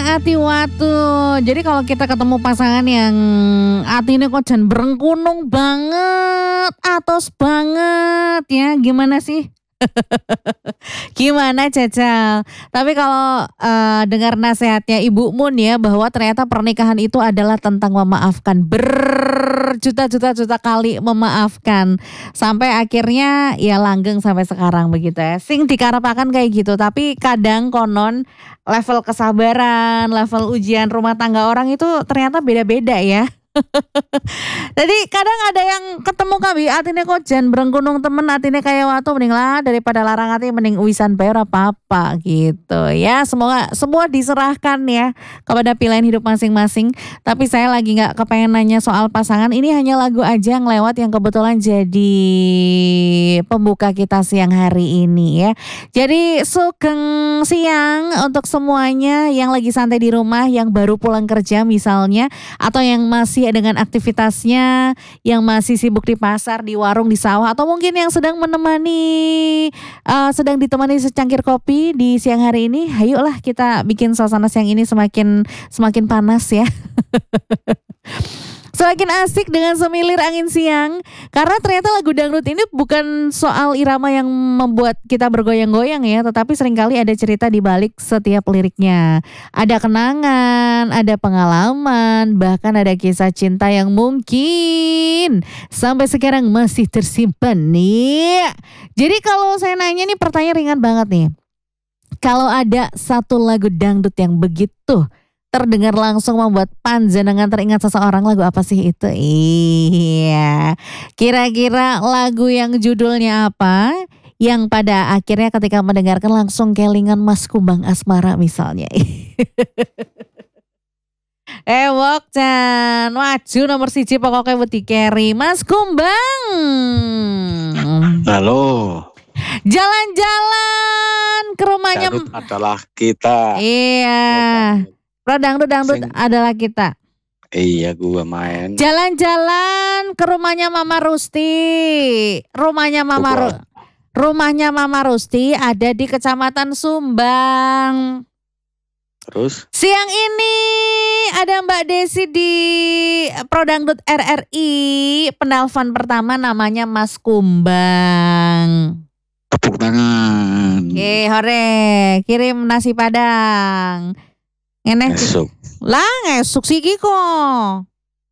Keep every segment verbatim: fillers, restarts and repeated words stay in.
ati watu. Jadi kalau kita ketemu pasangan yang atine kok jan brengkunung banget, atos banget ya, gimana sih? Gimana Cecel? Tapi kalau uh, dengar nasihatnya Ibu Mun ya, bahwa ternyata pernikahan itu adalah tentang memaafkan, berjuta-juta-juta kali memaafkan, sampai akhirnya ya langgeng sampai sekarang begitu ya. Sing dikarepakan kayak gitu, tapi kadang konon level kesabaran, level ujian rumah tangga orang itu ternyata beda-beda ya. Jadi kadang ada yang ketemu kami atine kok jan brengkunung temen, atine kayak watu, mending lah daripada larang hati mending uwisan bae ora apa-apa gitu ya. Semoga semua diserahkan ya kepada pilihan hidup masing-masing. Tapi saya lagi nggak kepengen nanya soal pasangan, ini hanya lagu aja yang lewat yang kebetulan jadi pembuka kita siang hari ini ya. Jadi sugeng siang untuk semuanya yang lagi santai di rumah, yang baru pulang kerja misalnya, atau yang masih dengan aktivitasnya, yang masih sibuk di pasar, di warung, di sawah, atau mungkin yang sedang menemani, uh, sedang ditemani secangkir kopi di siang hari ini. Ayolah kita bikin suasana siang ini semakin semakin panas ya. Semakin asik dengan semilir angin siang. Karena ternyata lagu dangdut ini bukan soal irama yang membuat kita bergoyang-goyang ya, tetapi seringkali ada cerita di balik setiap liriknya. Ada kenangan, ada pengalaman, bahkan ada kisah cinta yang mungkin sampai sekarang masih tersimpan nih. Jadi kalau saya nanya nih, pertanyaan ringan banget nih. Kalau ada satu lagu dangdut yang begitu terdengar langsung membuat panjenengan teringat seseorang, lagu apa sih itu? Iya, kira-kira lagu yang judulnya apa? Yang pada akhirnya ketika mendengarkan langsung kelingan Mas Kumbang Asmara misalnya. Eh wok Chan, maju nomor siji pokoknya wedi keri Mas Kumbang. Halo. Jalan-jalan ke rumahnya. Dangdut adalah kita. Iya. Dangdut dangdut Sing. adalah kita. Iya, gua main. Jalan-jalan ke rumahnya Mama Rusti. Rumahnya Mama Ru- Rumahnya Mama Rusti ada di Kecamatan Sumbang. Terus? Siang ini ada Mbak Desi di Prodangdut R R I. Penelpon pertama namanya Mas Kumbang. Tepuk tangan. Oke, hore, kirim nasi Padang. Ngene Ngesuk. Lah ngesuk sih kok.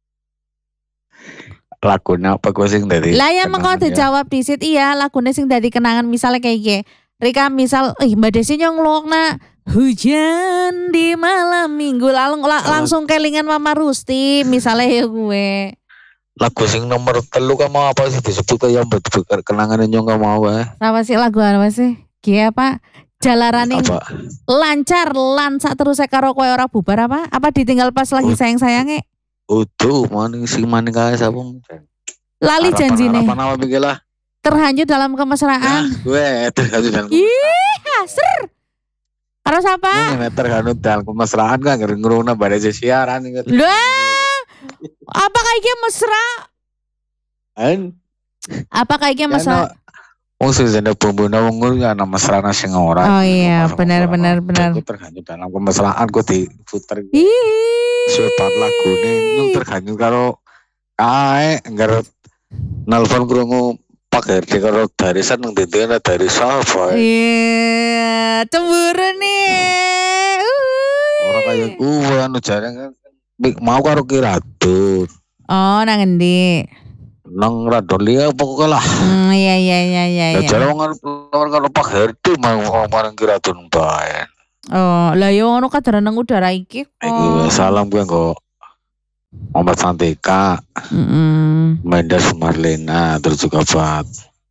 Lagune apa gue sing dari? Lah ya mengko dijawab disit, iya lagune sing dadi kenangan misalnya kayak gini. Rika misal, eh Mbak Desi nyonglokna hujan di malam minggu lalu la, langsung kelingan Mama Rusti misalnya ya gue. Lagu sing nomor telu kamu apa sih disebut kayak betul kenangan nyong kamu mau eh? Apa sih lagu apa sih? Kia apa? Jalaraning lancar lansak terus saya karo kowe ora bubar apa? Apa ditinggal pas lagi sayang-sayange? Utuh maning sing maning kae sapa? Lali janjine. Apa nama pikir lah? Terhanyut dalam kemesraan. Nah, gue terhanyut dalam kemesraan. Ih, ser. Karo siapa? Ini terhanyut dalam kemesraan kan ngerungna bare siaran gitu. Lah. Apa kayaknya mesra? An? Apa kayaknya mesra? Wong sing jane bumbune wong ngono ya ana mesrane sing ora. Oh iya, benar benar benar. Aku terhanyut dalam kemesraan ku diputer. Sepat lagune nyung terhanyut karo kae ngger nelpon krungu Pak Herdi karo Darisan nang dendene dari sapa. Iya, cemburu nih. Ora kaya kuwi anu jarang mau karo Kiradut. Oh, nang endi? Nang Radolia pokoknya lah. Hmm, iya iya iya iya. Ya jarang ngarep karo Pak Herdi mau marang Kiradut bae. Oh, lah yo ngono kadang nang udara iki kok. Iku salam gue kok. Muhammad Santika, mm-hmm. Menda Sumarlena, terus juga buat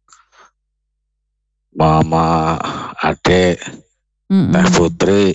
Mama Ade, mm-hmm. Teh Putri,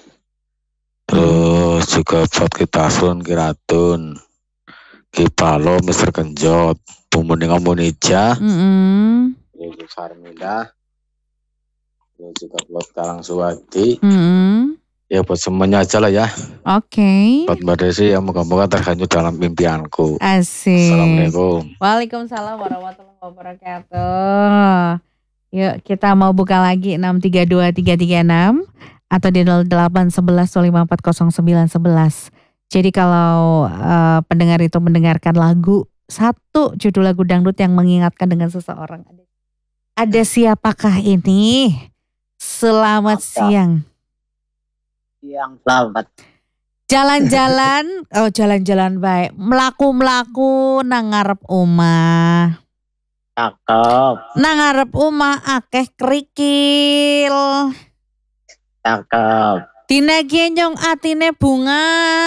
terus juga buat kita Sun, Kiratun, Kipalo, Mister Kenjot, Pumuning Amunija, mm-hmm. terus Sarmida, terus juga buat Karang Suwadi. Mm-hmm. Ya buat semuanya aja lah ya. Oke. Okay. Buat Mbak Desi yang moga-moga terhanyut dalam mimpianku. Asik. Assalamualaikum. Waalaikumsalam warahmatullahi wabarakatuh. Yuk kita mau buka lagi enam tiga dua tiga tiga enam atau di nol delapan satu satu dua lima empat nol sembilan satu satu. Jadi kalau uh, pendengar itu mendengarkan lagu, satu judul lagu dangdut yang mengingatkan dengan seseorang. Ada siapakah ini? Selamat Apa? siang. Yang selamat. Jalan-jalan, oh jalan-jalan baik. Melaku-melaku nang ngarep omah. Cakep, Nang ngarep omah akeh kerikil. cakep. Dina genyong atine bunga.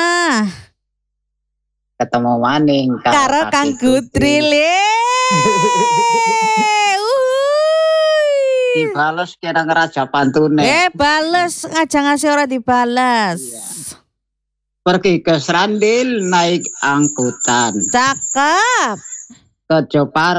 Ketemu maning Karo kaki Kang putih. Gutril. Uhuy. Dibales kira ngeraja pantune. Eh bales aja ngasih ora dibales. Iya. Pergi ke Serandil naik angkutan. Cakep. Ke Jepara